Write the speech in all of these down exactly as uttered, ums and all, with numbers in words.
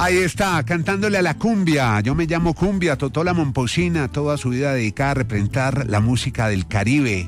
Ahí está, cantándole a la cumbia. Yo me llamo Cumbia, Totó la Momposina, toda su vida dedicada a representar la música del Caribe.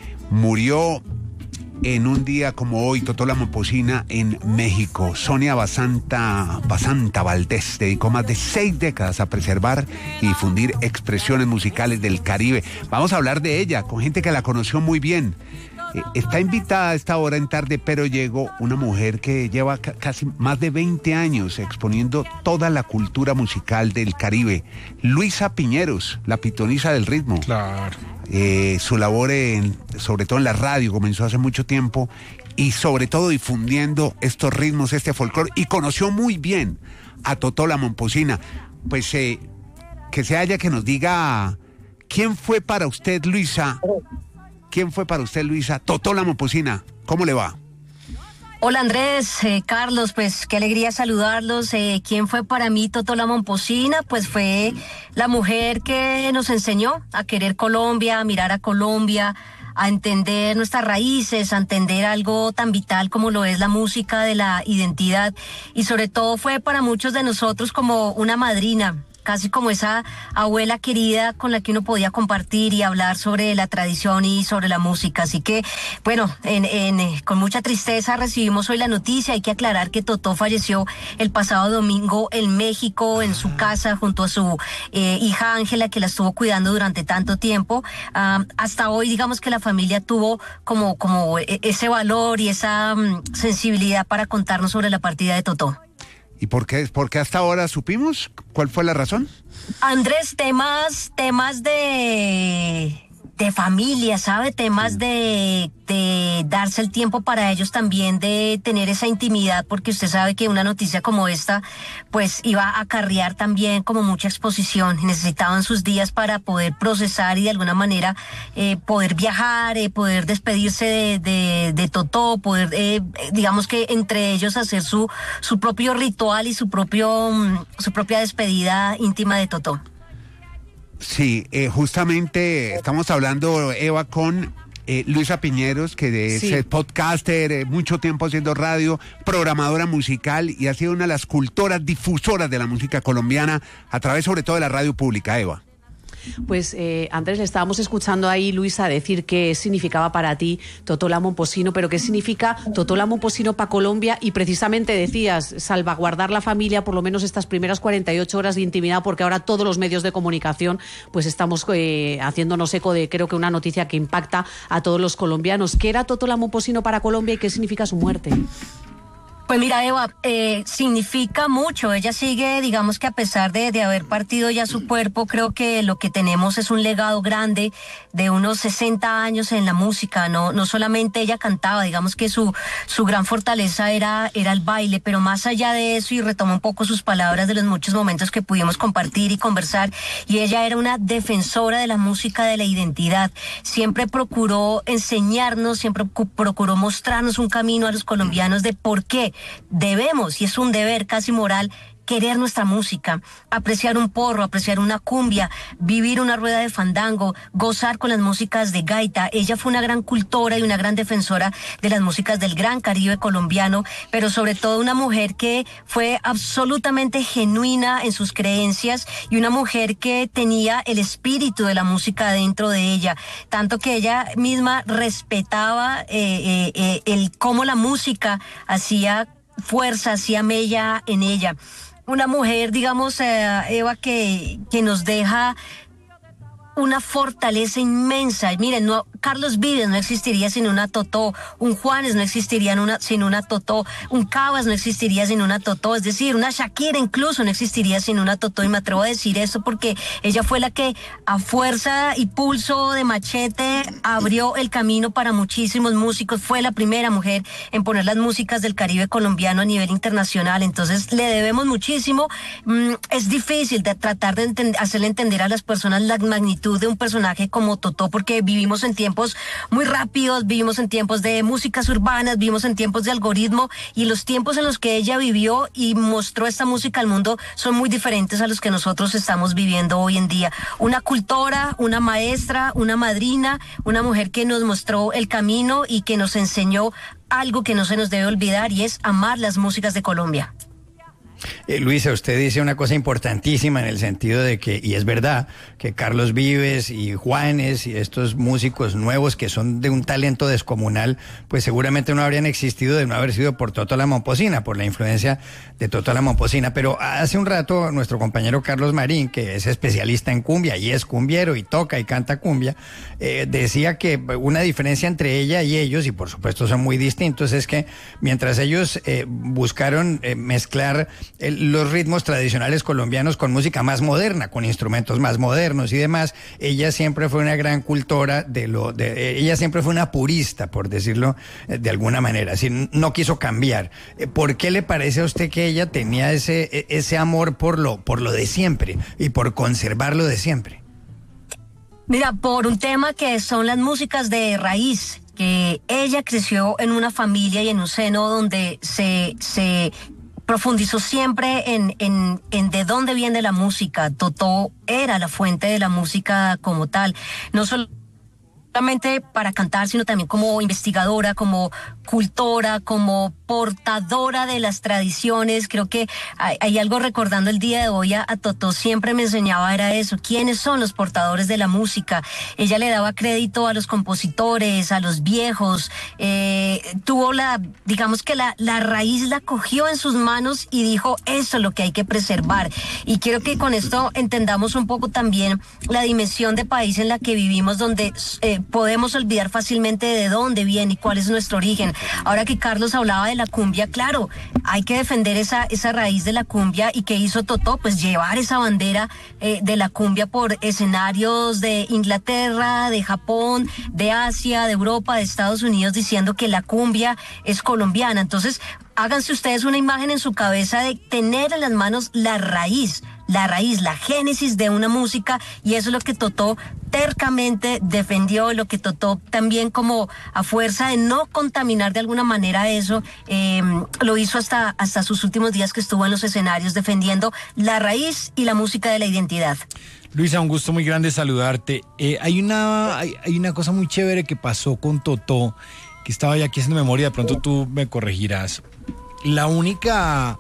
Murió en un día como hoy, Totó la Momposina, en México. Sonia Basanta, Basanta Valdés dedicó más de seis décadas a preservar y difundir expresiones musicales del Caribe. Vamos a hablar de ella con gente que la conoció muy bien. Eh, está invitada a esta hora en Tarde Pero Llego una mujer que lleva ca- casi más de veinte años exponiendo toda la cultura musical del Caribe. Luisa Piñeros, la pitonisa del ritmo. Claro. Eh, su labor, en, sobre todo en la radio, comenzó hace mucho tiempo y sobre todo difundiendo estos ritmos, este folclore, y conoció muy bien a Totó la Momposina. Pues eh, que se haya que nos diga quién fue para usted, Luisa. ¿Quién fue para usted, Luisa? Totó la Momposina. ¿Cómo le va? Hola Andrés, eh, Carlos, pues qué alegría saludarlos. Eh, ¿Quién fue para mí Totó la Momposina? Pues fue la mujer que nos enseñó a querer Colombia, a mirar a Colombia, a entender nuestras raíces, a entender algo tan vital como lo es la música de la identidad. Y sobre todo fue para muchos de nosotros como una madrina, casi como esa abuela querida con la que uno podía compartir y hablar sobre la tradición y sobre la música. Así que, bueno, en, en, con mucha tristeza recibimos hoy la noticia. Hay que aclarar que Totó falleció el pasado domingo en México, en su casa, junto a su eh, hija Ángela, que la estuvo cuidando durante tanto tiempo. Uh, hasta hoy, digamos que la familia tuvo como, como ese valor y esa um, sensibilidad para contarnos sobre la partida de Totó. ¿Y por qué, por qué hasta ahora supimos? ¿Cuál fue la razón? Andrés, temas, temas de, de familia, ¿sabe? Temas sí. de, de darse el tiempo para ellos también, de tener esa intimidad, porque usted sabe que una noticia como esta, pues iba a acarrear también como mucha exposición. Necesitaban sus días para poder procesar y de alguna manera eh, poder viajar, eh, poder despedirse de, de, de Totó, poder, eh, digamos que entre ellos hacer su, su propio ritual y su propio, su propia despedida íntima de Totó. Sí, eh, justamente estamos hablando, Eva, con eh, Luisa Piñeros, que es sí. podcaster, eh, mucho tiempo haciendo radio, programadora musical y ha sido una de las cultoras, difusoras de la música colombiana a través sobre todo de la radio pública, Eva. Pues eh, Andrés, le estábamos escuchando ahí, Luisa, decir qué significaba para ti Totó la Momposina, pero qué significa Totó la Momposina para Colombia, y precisamente decías salvaguardar la familia, por lo menos estas primeras cuarenta y ocho horas de intimidad, porque ahora todos los medios de comunicación pues estamos eh, haciéndonos eco de, creo que una noticia que impacta a todos los colombianos. ¿Qué era Totó la Momposina para Colombia y qué significa su muerte? Pues mira, Eva, eh, significa mucho. Ella sigue, digamos que a pesar de, de haber partido ya su cuerpo, creo que lo que tenemos es un legado grande de unos sesenta años en la música. No, no solamente ella cantaba, digamos que su, su gran fortaleza era, era el baile, pero más allá de eso, y retomo un poco sus palabras de los muchos momentos que pudimos compartir y conversar, y ella era una defensora de la música, de la identidad. Siempre procuró enseñarnos, siempre procuró mostrarnos un camino a los colombianos de por qué debemos, y es un deber casi moral, querer nuestra música, apreciar un porro, apreciar una cumbia, vivir una rueda de fandango, gozar con las músicas de gaita. Ella fue una gran cultora y una gran defensora de las músicas del Gran Caribe colombiano, pero sobre todo una mujer que fue absolutamente genuina en sus creencias y una mujer que tenía el espíritu de la música dentro de ella, tanto que ella misma respetaba eh, eh, eh, el cómo la música hacía fuerza, hacía mella en ella. Una mujer, digamos, eh, Eva, que, que nos deja una fortaleza inmensa. Miren, no, Carlos Vives no existiría sin una Totó, un Juanes no existiría una, sin una Totó, un Cabas no existiría sin una Totó, es decir, una Shakira incluso no existiría sin una Totó, y me atrevo a decir eso porque ella fue la que a fuerza y pulso de machete abrió el camino para muchísimos músicos, fue la primera mujer en poner las músicas del Caribe colombiano a nivel internacional. Entonces le debemos muchísimo. Mm, es difícil de tratar de ent- hacerle entender a las personas la magnitud de un personaje como Totó, porque vivimos en tiempos muy rápidos, vivimos en tiempos de músicas urbanas, vivimos en tiempos de algoritmo, y los tiempos en los que ella vivió y mostró esta música al mundo son muy diferentes a los que nosotros estamos viviendo hoy en día. Una cultora, una maestra, una madrina, una mujer que nos mostró el camino y que nos enseñó algo que no se nos debe olvidar, y es amar las músicas de Colombia. Eh, Luisa, usted dice una cosa importantísima en el sentido de que, y es verdad, que Carlos Vives y Juanes y estos músicos nuevos que son de un talento descomunal, pues seguramente no habrían existido de no haber sido por Totó la Momposina, por la influencia de Totó la Momposina. Pero hace un rato nuestro compañero Carlos Marín, que es especialista en cumbia y es cumbiero y toca y canta cumbia, eh, decía que una diferencia entre ella y ellos, y por supuesto son muy distintos, es que mientras ellos eh, buscaron eh, mezclar el, los ritmos tradicionales colombianos con música más moderna, con instrumentos más modernos y demás, ella siempre fue una gran cultora de lo, de, ella siempre fue una purista, por decirlo eh, de alguna manera, así, no quiso cambiar. Eh, ¿Por qué le parece a usted que ella tenía ese, ese amor por lo, por lo de siempre y por conservar lo de siempre? Mira, por un tema que son las músicas de raíz, que ella creció en una familia y en un seno donde se, se profundizó siempre en, en, en de dónde viene la música. Totó era la fuente de la música como tal, no solo solamente para cantar, sino también como investigadora, como cultora, como portadora de las tradiciones. Creo que hay, hay algo recordando el día de hoy a, a Totó, siempre me enseñaba era eso, quiénes son los portadores de la música. Ella le daba crédito a los compositores, a los viejos, eh, tuvo la, digamos que la, la raíz la cogió en sus manos y dijo, eso es lo que hay que preservar. Y quiero que con esto entendamos un poco también la dimensión de país en la que vivimos, donde eh, podemos olvidar fácilmente de dónde viene y cuál es nuestro origen. Ahora que Carlos hablaba de la cumbia, claro, hay que defender esa, esa raíz de la cumbia. ¿Y qué hizo Totó? Pues llevar esa bandera eh, de la cumbia por escenarios de Inglaterra, de Japón, de Asia, de Europa, de Estados Unidos, diciendo que la cumbia es colombiana. Entonces, háganse ustedes una imagen en su cabeza de tener en las manos la raíz, la raíz, la génesis de una música, y eso es lo que Totó tercamente defendió, lo que Totó también, como a fuerza de no contaminar de alguna manera eso, eh, lo hizo hasta, hasta sus últimos días que estuvo en los escenarios defendiendo la raíz y la música de la identidad. Luisa, un gusto muy grande saludarte. Eh, hay, una, hay, hay una cosa muy chévere que pasó con Totó, que estaba ya aquí haciendo memoria, de pronto tú me corregirás. La única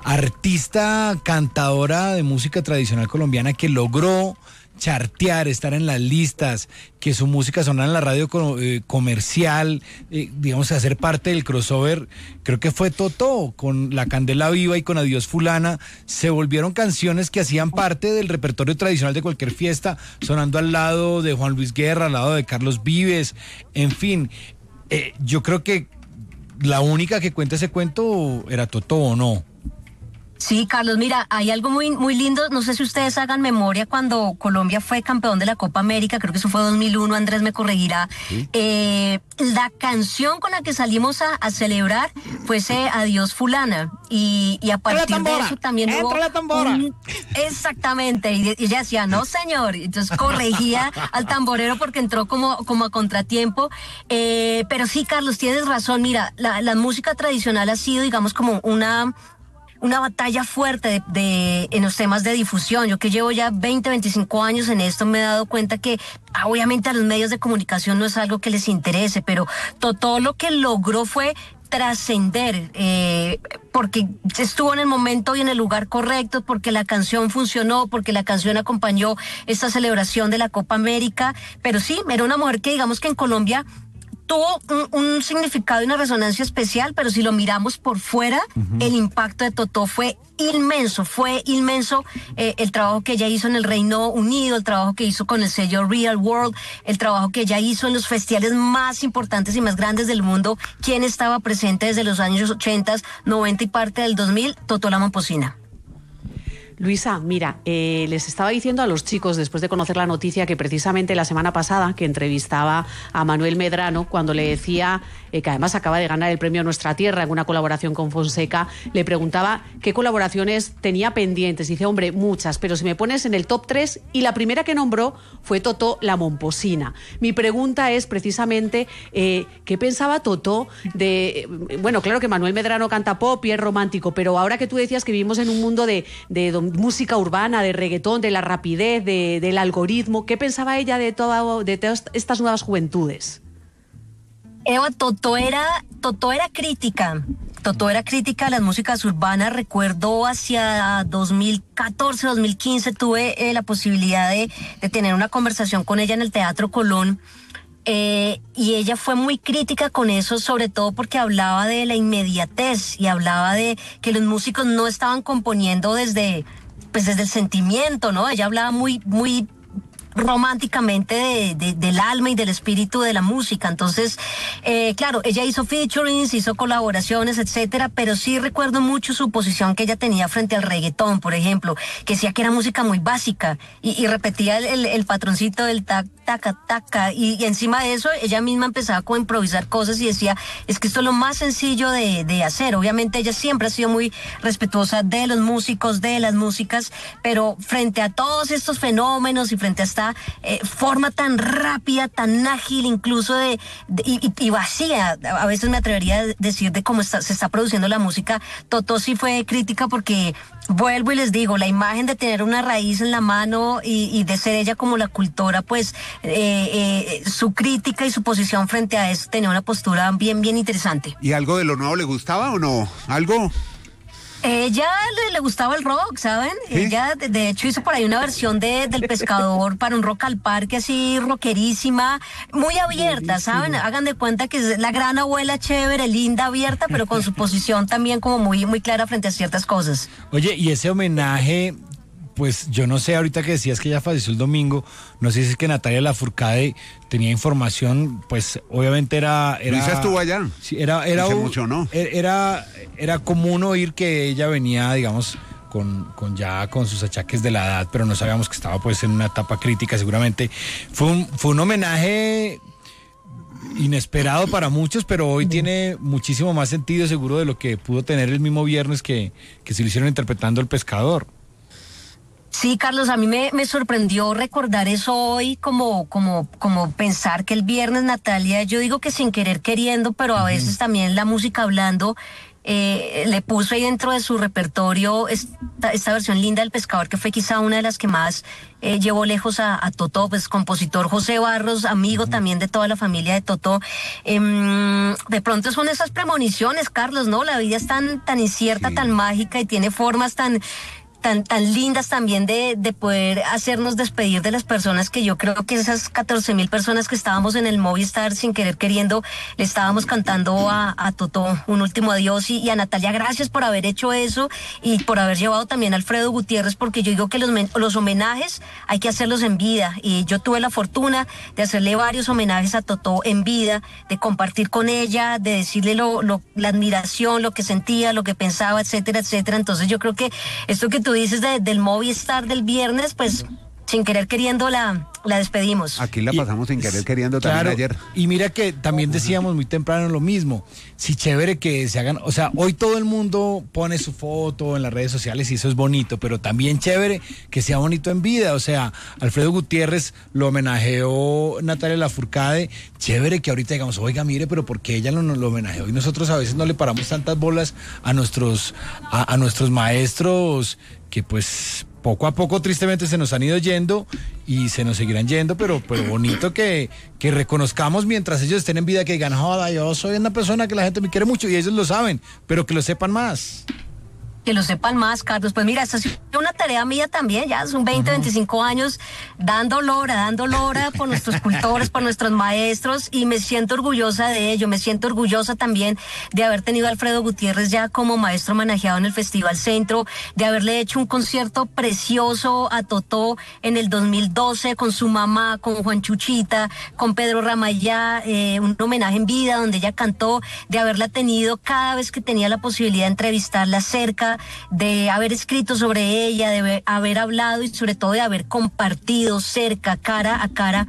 artista cantadora de música tradicional colombiana que logró chartear, estar en las listas, que su música sonara en la radio eh, comercial, eh, digamos, hacer parte del crossover, creo que fue Totó. Con La Candela Viva y con Adiós Fulana se volvieron canciones que hacían parte del repertorio tradicional de cualquier fiesta, sonando al lado de Juan Luis Guerra, al lado de Carlos Vives, en fin. Eh, yo creo que la única que cuenta ese cuento era Totó, ¿o no? Sí, Carlos, mira, hay algo muy, muy lindo, no sé si ustedes hagan memoria, cuando Colombia fue campeón de la Copa América, creo que eso fue dos mil uno, Andrés me corregirá, ¿sí? eh, la canción con la que salimos a, a celebrar fue ese Adiós Fulana, y, y a partir de eso también hubo la tambora. Un, exactamente, y, y ella decía, no señor, entonces corregía al tamborero porque entró como, como a contratiempo, eh, pero sí, Carlos, tienes razón, mira, la, la música tradicional ha sido, digamos, como una... una batalla fuerte de, de, en los temas de difusión. Yo que llevo ya veinte, veinticinco años en esto, me he dado cuenta que obviamente a los medios de comunicación no es algo que les interese, pero todo lo que logró fue trascender, eh, porque estuvo en el momento y en el lugar correcto, porque la canción funcionó, porque la canción acompañó esta celebración de la Copa América. Pero sí, era una mujer que, digamos, que en Colombia tuvo un, un significado y una resonancia especial, pero si lo miramos por fuera, uh-huh. el impacto de Totó fue inmenso, fue inmenso eh, el trabajo que ella hizo en el Reino Unido, el trabajo que hizo con el sello Real World, el trabajo que ella hizo en los festivales más importantes y más grandes del mundo. ¿Quién estaba presente desde los años ochenta, noventa y parte del dos mil? Totó la Momposina. Luisa, mira, eh, les estaba diciendo a los chicos, después de conocer la noticia, que precisamente la semana pasada, que entrevistaba a Manuel Medrano, cuando le decía, eh, que además acaba de ganar el premio Nuestra Tierra en una colaboración con Fonseca, le preguntaba qué colaboraciones tenía pendientes. Y dice, hombre, muchas, pero si me pones en el top tres, y la primera que nombró fue Totó la Momposina. Mi pregunta es precisamente, eh, ¿qué pensaba Totó de...? Eh, bueno, claro que Manuel Medrano canta pop y es romántico, pero ahora que tú decías que vivimos en un mundo de... de música urbana, de reggaetón, de la rapidez, de, del algoritmo, ¿qué pensaba ella de, todo, de todas estas nuevas juventudes? Eva, Totó era, Totó era crítica. Totó era crítica de las músicas urbanas. Recuerdo hacia dos mil catorce, dos mil quince tuve eh, la posibilidad de, de tener una conversación con ella en el Teatro Colón. Eh, y ella fue muy crítica con eso, sobre todo porque hablaba de la inmediatez y hablaba de que los músicos no estaban componiendo desde, pues desde el sentimiento, ¿no? Ella hablaba muy, muy románticamente de, de, del alma y del espíritu de la música. Entonces, eh, claro, ella hizo featurings, hizo colaboraciones, etcétera, pero sí recuerdo mucho su posición que ella tenía frente al reggaetón, por ejemplo, que decía que era música muy básica y, y repetía el, el, el patroncito del tac, taca, taca, y, y encima de eso ella misma empezaba como a improvisar cosas y decía, es que esto es lo más sencillo de, de hacer. Obviamente ella siempre ha sido muy respetuosa de los músicos, de las músicas, pero frente a todos estos fenómenos y frente a esta Eh, forma tan rápida, tan ágil, incluso de, de y, y vacía, a veces me atrevería a decir de cómo está, se está produciendo la música. Totó sí fue crítica porque, vuelvo y les digo, la imagen de tener una raíz en la mano y, y de ser ella como la cultora, pues eh, eh, su crítica y su posición frente a eso tenía una postura bien, bien interesante. ¿Y algo de lo nuevo le gustaba o no? ¿Algo? Ella le, le gustaba el rock, ¿saben? ¿Sí? Ella, de, de hecho, hizo por ahí una versión de del Pescador para un Rock al Parque, así rockerísima, muy abierta, ¿saben? Hagan de cuenta que es la gran abuela chévere, linda, abierta, pero con su posición también como muy, muy clara frente a ciertas cosas. Oye, y ese homenaje, pues yo no sé, ahorita que decías que ella falleció el domingo, no sé si es que Natalia Lafourcade tenía información, pues obviamente era... era Luisa estuvo allá. Sí, era, era, se un- emocionó. era, era común oír que ella venía, digamos, con, con ya con sus achaques de la edad, pero no sabíamos que estaba pues en una etapa crítica, seguramente. Fue un, fue un homenaje inesperado para muchos, pero hoy tiene muchísimo más sentido seguro de lo que pudo tener el mismo viernes que, que se lo hicieron interpretando El Pescador. Sí, Carlos, a mí me, me sorprendió recordar eso hoy, como, como, como pensar que el viernes Natalia, yo digo que sin querer queriendo, pero a veces también la música hablando, eh, le puso ahí dentro de su repertorio esta, esta versión linda del Pescador, que fue quizá una de las que más eh, llevó lejos a, a Totó, pues compositor José Barros, amigo uh-huh. también de toda la familia de Totó. Eh, de pronto son esas premoniciones, Carlos, ¿no? La vida es tan, tan incierta, sí. tan mágica y tiene formas tan... Tan, tan lindas también de, de poder hacernos despedir de las personas, que yo creo que esas catorce mil personas que estábamos en el Movistar sin querer queriendo, le estábamos cantando a, a Totó un último adiós, y, y a Natalia, gracias por haber hecho eso y por haber llevado también a Alfredo Gutiérrez, porque yo digo que los, los homenajes hay que hacerlos en vida, y yo tuve la fortuna de hacerle varios homenajes a Totó en vida, de compartir con ella, de decirle lo, lo, la admiración, lo que sentía, lo que pensaba, etcétera, etcétera. Entonces yo creo que esto que tú dices de, del Movistar del viernes, pues sin querer queriendo la, la despedimos. Aquí la pasamos y, sin querer queriendo también claro, ayer. Y mira que también decíamos muy temprano lo mismo. Sí, chévere que se hagan, o sea, hoy todo el mundo pone su foto en las redes sociales y eso es bonito, pero también chévere que sea bonito en vida. O sea, Alfredo Gutiérrez lo homenajeó Natalia Lafourcade. Chévere que ahorita digamos, oiga, mire, pero ¿por qué ella lo, lo homenajeó? Y nosotros a veces no le paramos tantas bolas a nuestros, a, a nuestros maestros que pues poco a poco tristemente se nos han ido yendo y se nos seguirán yendo, pero, pero bonito que, que reconozcamos mientras ellos estén en vida, que digan, joda, yo soy una persona que la gente me quiere mucho, y ellos lo saben, pero que lo sepan más. Que lo sepan más, Carlos. Pues mira, esta es una tarea mía también, ya son veinte, uh-huh. veinticinco años dando lora, dando lora por nuestros cultores, por nuestros maestros, y me siento orgullosa de ello. Me siento orgullosa también de haber tenido a Alfredo Gutiérrez ya como maestro homenajeado en el Festival Centro, de haberle hecho un concierto precioso a Totó en el dos mil doce con su mamá, con Juan Chuchita, con Pedro Ramayá, eh, un homenaje en vida donde ella cantó, de haberla tenido cada vez que tenía la posibilidad de entrevistarla cerca, de haber escrito sobre ella, de haber, haber hablado y sobre todo de haber compartido cerca, cara a cara,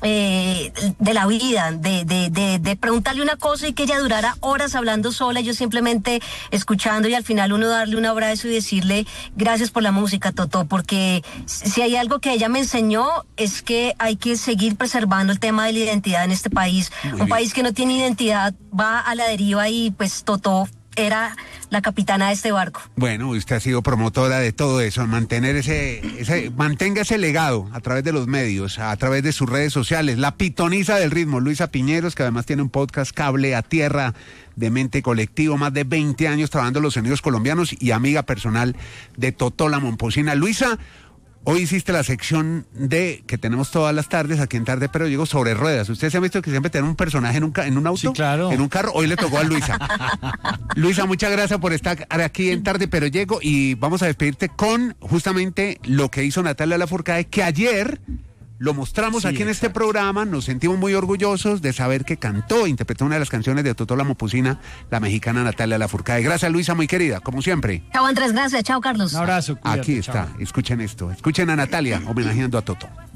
eh, de la vida, de, de, de, de preguntarle una cosa y que ella durara horas hablando sola, yo simplemente escuchando, y al final uno darle un abrazo y decirle gracias por la música, Totó, porque si hay algo que ella me enseñó es que hay que seguir preservando el tema de la identidad en este país. Un país que no tiene identidad va a la deriva, y pues Totó era la capitana de este barco. Bueno, usted ha sido promotora de todo eso, mantener ese, ese, mantenga ese legado a través de los medios, a través de sus redes sociales. La pitoniza del ritmo, Luisa Piñeros, que además tiene un podcast Cable a Tierra de Mente Colectivo, más de veinte años trabajando en los sonidos colombianos y amiga personal de Totó la Momposina. Luisa, hoy hiciste la sección de que tenemos todas las tardes aquí en Tarde Pero Llego sobre ruedas. ¿Usted se ha visto que siempre tiene un personaje en un, ca- en un auto? Sí, claro. En un carro. Hoy le tocó a Luisa. Luisa, muchas gracias por estar aquí en Tarde Pero Llego y vamos a despedirte con justamente lo que hizo Natalia Lafourcade, que ayer lo mostramos Sí, aquí en exacto. este programa. Nos sentimos muy orgullosos de saber que cantó, interpretó una de las canciones de Totó la Momposina, la mexicana Natalia Lafourcade. Gracias, Luisa, muy querida, como siempre. Chao Andrés, gracias, chao Carlos. Un abrazo. Cuídate, Aquí está, chao. escuchen esto, escuchen a Natalia homenajeando a Totó.